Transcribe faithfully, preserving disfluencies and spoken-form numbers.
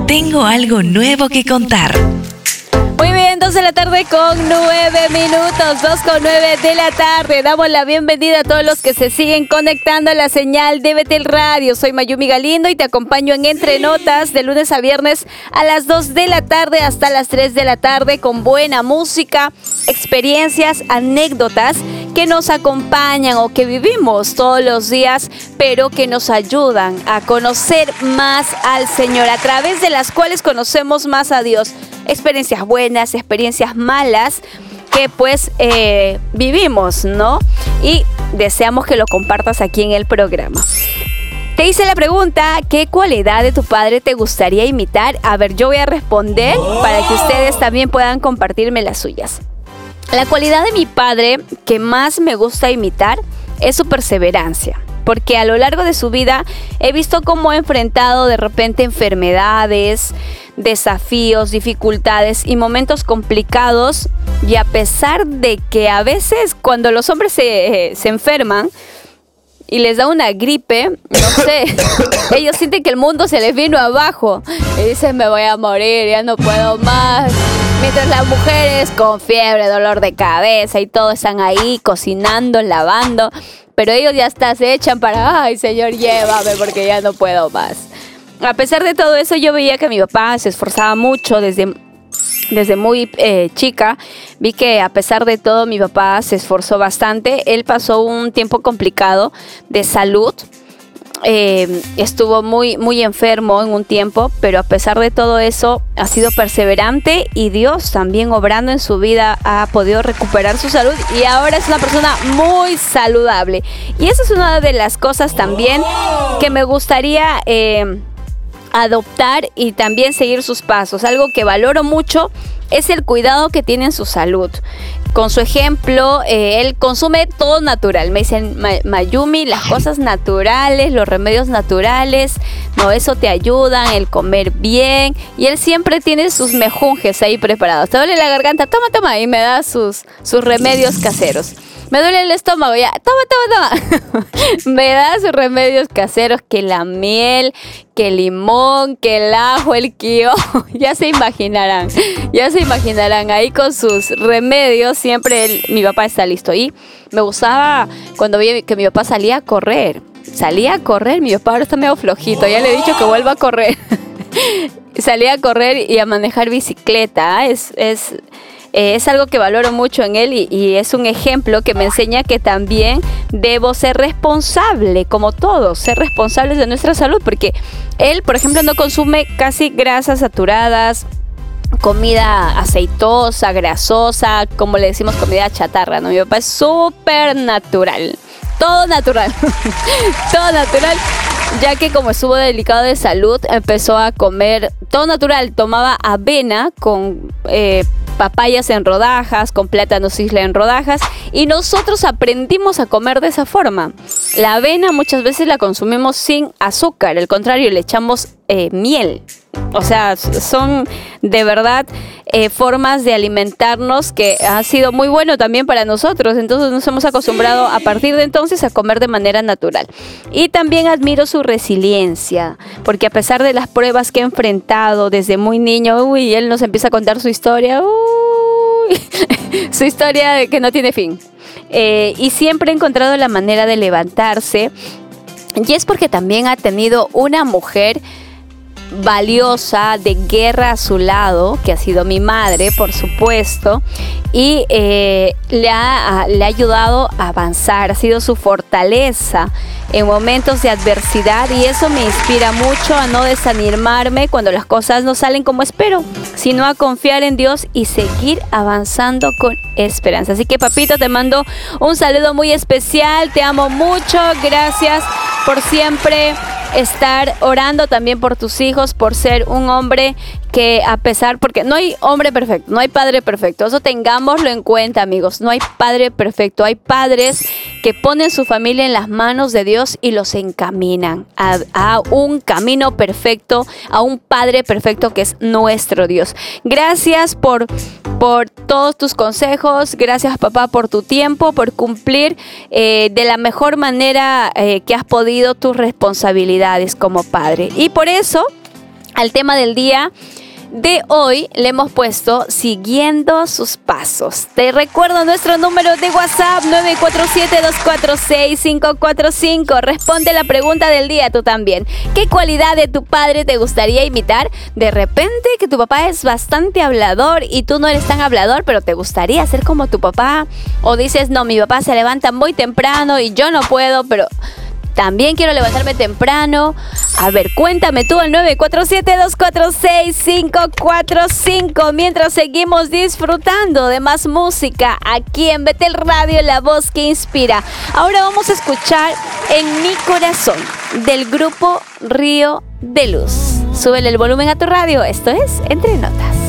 Tengo algo nuevo que contar. Muy bien, dos de la tarde con nueve minutos, dos con nueve de la tarde. Damos la bienvenida a todos los que se siguen conectando a la señal de Betel Radio. Soy Mayumi Galindo y te acompaño en Entre Notas de lunes a viernes a las dos de la tarde hasta las tres de la tarde con buena música, experiencias, anécdotas que nos acompañan o que vivimos todos los días, pero que nos ayudan a conocer más al Señor, a través de las cuales conocemos más a Dios. Experiencias buenas, experiencias malas que pues eh, vivimos, ¿no? Y deseamos que lo compartas aquí en el programa. Te hice la pregunta, ¿qué cualidad de tu padre te gustaría imitar? A ver, yo voy a responder para que ustedes también puedan compartirme las suyas. La cualidad de mi padre que más me gusta imitar es su perseverancia. Porque a lo largo de su vida he visto cómo ha enfrentado de repente enfermedades, desafíos, dificultades y momentos complicados. Y a pesar de que a veces cuando los hombres se, se enferman y les da una gripe, no sé, ellos sienten que el mundo se les vino abajo. Y dicen, me voy a morir, ya no puedo más. Mientras las mujeres con fiebre, dolor de cabeza y todo están ahí cocinando, lavando. Pero ellos ya hasta se echan para, ay, Señor, llévame porque ya no puedo más. A pesar de todo eso, yo veía que mi papá se esforzaba mucho desde, desde muy eh, chica. Vi que a pesar de todo, mi papá se esforzó bastante. Él pasó un tiempo complicado de salud. Eh, estuvo muy, muy enfermo en un tiempo, pero a pesar de todo eso ha sido perseverante y Dios también obrando en su vida ha podido recuperar su salud y ahora es una persona muy saludable. Y esa es una de las cosas también que me gustaría eh, adoptar y también seguir sus pasos. Algo que valoro mucho es el cuidado que tiene en su salud. Con su ejemplo, eh, él consume todo natural. Me dicen, Mayumi, las cosas naturales, los remedios naturales, no, eso te ayudan, el comer bien. Y él siempre tiene sus mejunjes ahí preparados. Te duele la garganta, toma, toma, y me da sus, sus remedios caseros. Me duele el estómago, ya, toma, toma, toma. Me da sus remedios caseros, que la miel, que el limón, que el ajo, el kio. Ya se imaginarán, ya se imaginarán. Ahí con sus remedios, siempre él, mi papá está listo. Y me gustaba cuando vi que mi papá salía a correr. Salía a correr, mi papá ahora está medio flojito. Ya le he dicho que vuelva a correr. Salía a correr y a manejar bicicleta. Es... es Eh, es algo que valoro mucho en él y, y es un ejemplo que me enseña que también debo ser responsable, como todos, ser responsables de nuestra salud, porque él, por ejemplo, no consume casi grasas saturadas, comida aceitosa, grasosa, como le decimos, comida chatarra, ¿no? Mi papá es súper natural, todo natural, todo natural. Ya que como estuvo delicado de salud, empezó a comer todo natural. Tomaba avena con eh, papayas en rodajas, con plátanos isla en rodajas. Y nosotros aprendimos a comer de esa forma. La avena muchas veces la consumimos sin azúcar. Al contrario, le echamos eh, miel. O sea, son de verdad eh, formas de alimentarnos que ha sido muy bueno también para nosotros. Entonces nos hemos acostumbrado a partir de entonces a comer de manera natural. Y también admiro su resiliencia, porque a pesar de las pruebas que ha enfrentado desde muy niño, uy, él nos empieza a contar su historia, uy, su historia de que no tiene fin. Eh, y siempre ha encontrado la manera de levantarse. Y es porque también ha tenido una mujer valiosa de guerra a su lado, que ha sido mi madre, por supuesto, y eh, le, ha, le ha ayudado a avanzar, ha sido su fortaleza en momentos de adversidad y eso me inspira mucho a no desanimarme cuando las cosas no salen como espero, sino a confiar en Dios y seguir avanzando con esperanza. Así que, papito, te mando un saludo muy especial, te amo mucho, gracias por siempre estar orando también por tus hijos, por ser un hombre que a pesar, porque no hay hombre perfecto, no hay padre perfecto, eso tengámoslo en cuenta, amigos, no hay padre perfecto, hay padres que ponen su familia en las manos de Dios y los encaminan a, a un camino perfecto, a un padre perfecto que es nuestro Dios. Gracias por, por todos tus consejos, gracias, papá, por tu tiempo, por cumplir eh, de la mejor manera eh, que has podido tus responsabilidades como padre. Y por eso al tema del día de hoy le hemos puesto siguiendo sus pasos. Te recuerdo nuestro número de WhatsApp nueve cuatro siete, dos cuatro seis, cinco cuatro cinco. Responde la pregunta del día tú también. ¿Qué cualidad de tu padre te gustaría imitar? De repente que tu papá es bastante hablador y tú no eres tan hablador, pero te gustaría ser como tu papá. O dices, no, mi papá se levanta muy temprano y yo no puedo, pero también quiero levantarme temprano. A ver, cuéntame tú al nueve cuatro siete, dos cuatro seis, cinco cuatro cinco. Mientras seguimos disfrutando de más música aquí en Betel Radio, la voz que inspira. Ahora vamos a escuchar En mi corazón del grupo Río de Luz. Súbele el volumen a tu radio. Esto es Entre Notas.